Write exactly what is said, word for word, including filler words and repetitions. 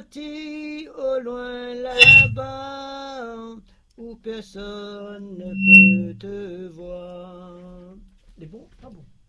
parti au loin là-bas, où personne ne peut te voir. Les bons, pas bon.